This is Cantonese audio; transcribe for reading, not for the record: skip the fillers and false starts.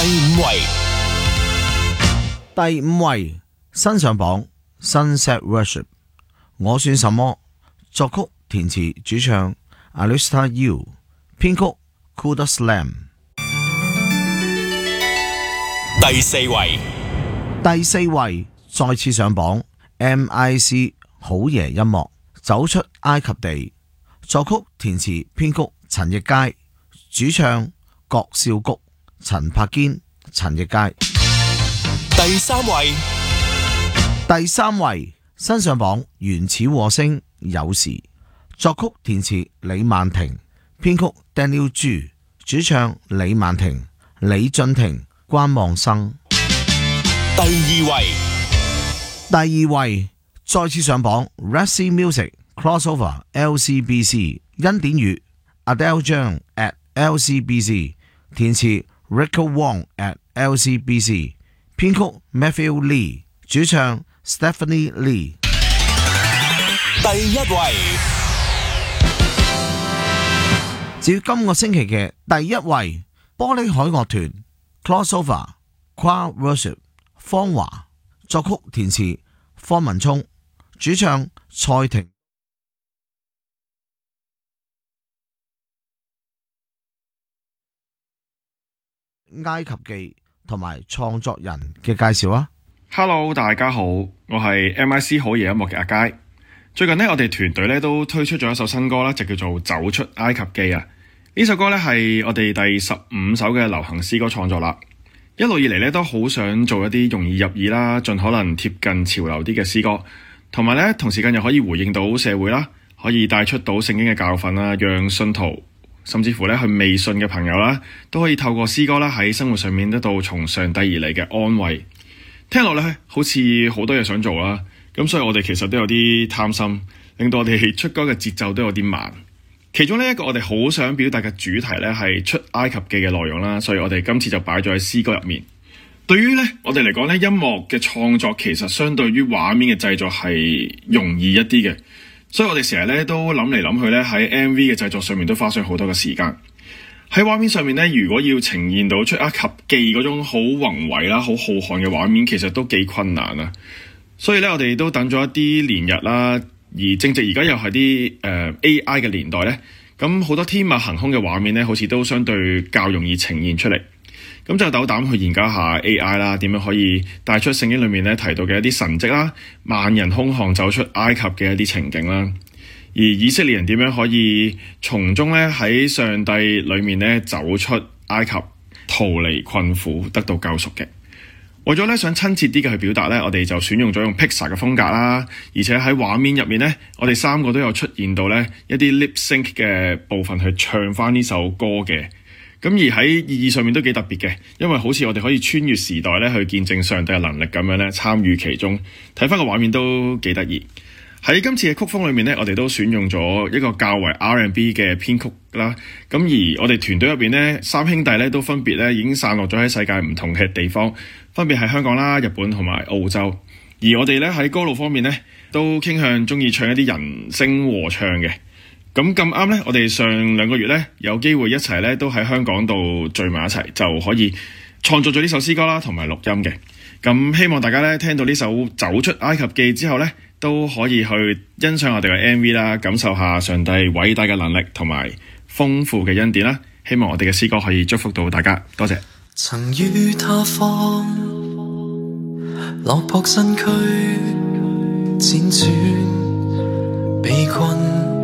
5位， 第5位新上榜 Sunset Worship， 我算什麼？作曲填詞主唱 Alistair Yu， 編曲 Kuda Slam。 第4位， 第4位再次上榜 MIC 好爺音樂走出埃及地，作曲填詞編曲陳奕佳，主唱郭少谷、陳柏堅、陳奕佳。 第3位， 第3位新上榜原始和聲有時，作曲填詞李曼婷，編曲 Daniel Zhu， 主唱李曼婷、李俊廷、關望生。 第2位， 第2位再次上榜 Resi Music Crossover LCBC 恩典月 Adele 張 at LCBC， 填詞 Rico Wong at LCBC， 編曲 Matthew Lee， 主唱 Stephanie Lee。 第1位， 至於今個星期嘅第1位，玻璃海樂團 Crossover Choir Worship 方華，作曲填詞方文聰，主唱蔡婷。埃及記同埋創作人嘅介紹啊。 Hello， 大家好，我係 MIC 好爺音樂嘅阿佳。最近呢，我哋團隊咧都推出咗一首新歌啦，就叫做《走出埃及記》啊。呢首歌咧係我哋第15首嘅流行詩歌創作啦。一路以嚟咧都好想做一啲容易入耳啦，盡可能貼近潮流啲嘅詩歌，同埋咧同時間又可以回應到社會啦，可以帶出到聖經嘅教訓啦，讓信徒甚至乎咧去未信嘅朋友啦，都可以透過詩歌啦喺生活上面得到從上帝而嚟嘅安慰。聽落咧好似好多嘢想做啦，咁所以我哋其實都有啲貪心，令到我哋出歌嘅節奏都有啲慢。其中呢一個我哋好想表達嘅主題咧係出埃及記嘅內容啦，所以我哋今次就擺咗喺詩歌入面。對於咧我哋嚟講咧，音樂嘅創作其實相對於畫面嘅製作係容易一啲嘅，所以我哋成日咧都諗嚟諗去咧喺 MV 嘅製作上面都花上好多嘅時間。喺畫面上面咧，如果要呈現到出埃及記嗰種好宏偉啦、好浩瀚嘅畫面，其實都幾困難啊。所以咧，我哋都等咗一啲年日啦。而正值而家又係啲AI 嘅年代咧，咁好多天馬行空嘅畫面咧，好似都相對較容易呈現出嚟。咁就斗膽去研究下 AI 啦，點樣可以帶出聖經裏面咧提到嘅一啲神蹟啦，萬人空巷走出埃及嘅一啲情景啦。而以色列人點樣可以從中咧喺上帝裏面咧走出埃及，逃離困苦，得到救贖嘅。為咗咧想親切啲嘅去表達咧，我哋就選用咗用 Pixar 嘅風格啦，而且喺畫面入面咧，我哋3個都有出現到咧一啲 lip sync 嘅部分去唱翻呢首歌嘅。咁而喺意義上面都幾特別嘅，因為好似我哋可以穿越時代咧去見證上帝嘅能力咁樣咧，參與其中，睇翻個畫面都幾得意。喺今次嘅曲風裏面咧，我哋都選用咗一個較為 R&B 嘅編曲啦。咁而我哋團隊入邊咧，3兄弟咧都分別咧已經散落咗喺世界唔同嘅地方，分別係香港啦、日本同埋澳洲。而我哋咧喺歌路方面咧，都傾向中意唱一啲人聲和唱嘅。咁啱咧，我哋上2個月咧有機會一齊咧都喺香港度聚埋一齊，就可以創作咗呢首詩歌啦，同埋錄音嘅。咁希望大家咧聽到呢首《走出埃及記》之後咧，都可以去欣賞我哋嘅 MV 啦，感受下上帝偉大嘅能力同埋豐富嘅恩典啦。希望我哋嘅詩歌可以祝福到大家，多謝。 曾於他方落魄身軀輾轉